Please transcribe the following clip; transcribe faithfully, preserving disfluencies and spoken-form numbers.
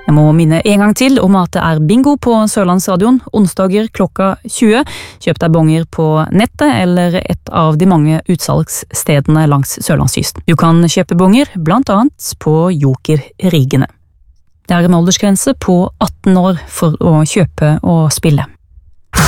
Jeg må minne en gang til om at det er bingo på Sørlandsradion, onsdager klokka tjue. Kjøp deg bonger på nettet eller et av de mange utsalgsstedene langs Sørlandskysten. Du kan kjøpe bonger blant annet på Joker Rigene. Det er en aldersgrense på atten år for å kjøpe og spille.